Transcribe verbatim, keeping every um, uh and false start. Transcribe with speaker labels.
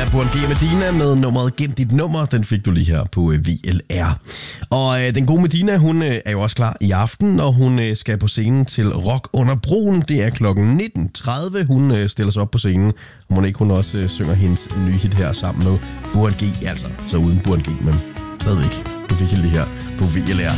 Speaker 1: er Burhan G. Medina med nummeret Gem dit nummer. Den fik du lige her på V L R. Og øh, den gode Medina, hun øh, er jo også klar i aften, og hun øh, skal på scenen til Rock under broen. Det er klokken nitten tredive. Hun øh, stiller sig op på scenen, og hun ikke hun også øh, synger hendes nye hit her sammen med Burhan G. Altså, så uden Burhan G, men stadigvæk. Du fik helt det her på V L R.